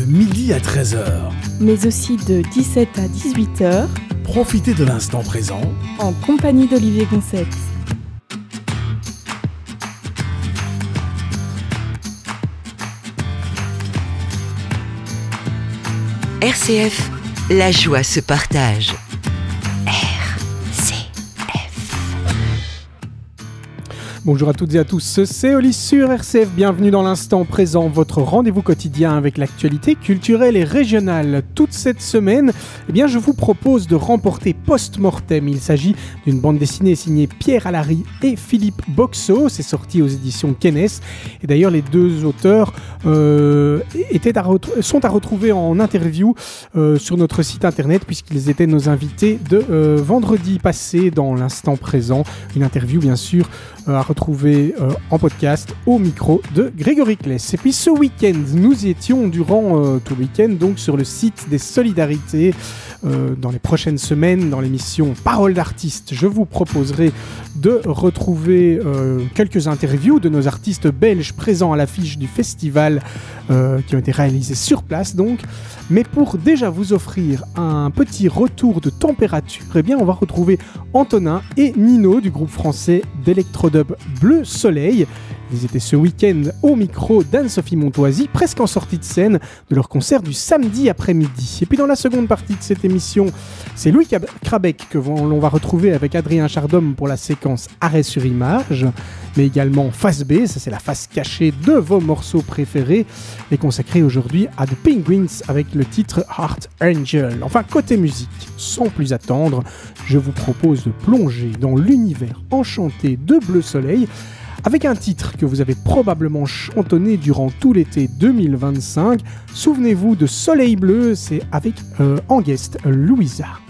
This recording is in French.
midi à 13h. Mais aussi de 17 à 18h. Profitez de l'instant présent en compagnie d'Olivier Goncept. RCF, la joie se partage. Bonjour à toutes et à tous, c'est Oli sur RCF, bienvenue dans l'instant présent, votre rendez-vous quotidien avec l'actualité culturelle et régionale. Toute cette semaine, je vous propose de remporter Post-Mortem. Il s'agit d'une bande dessinée signée Pierre Allary et Philippe Boxeau, c'est sorti aux éditions Kennes. Et d'ailleurs, les deux auteurs sont à retrouver en interview sur notre site internet, puisqu'ils étaient nos invités de vendredi passé dans l'instant présent. Une interview, bien sûr, à retrouver en podcast au micro de Grégory Kless. Et puis ce week-end, nous y étions durant tout le week-end donc sur le site des Solidarités. Dans les prochaines semaines, dans l'émission Paroles d'artistes, je vous proposerai de retrouver quelques interviews de nos artistes belges présents à l'affiche du festival qui ont été réalisés sur place donc. Mais pour déjà vous offrir un petit retour de température, on va retrouver Antonin et Nino du groupe français d'électrodub Bleu Soleil. Ils étaient ce week-end au micro d'Anne-Sophie Montoisy, presque en sortie de scène de leur concert du samedi après-midi. Et puis dans la seconde partie de cette émission, c'est Louis Krabeck que l'on va retrouver avec Adrien Chardhomme pour la séquence Arrêt sur image, mais également Face B, ça c'est la face cachée de vos morceaux préférés, et consacrée aujourd'hui à The Penguins avec le titre Heart Angel. Enfin, côté musique, sans plus attendre, je vous propose de plonger dans l'univers enchanté de Bleu Soleil, avec un titre que vous avez probablement chantonné durant tout l'été 2025. Souvenez-vous de Soleil Bleu, c'est avec en guest Louisa.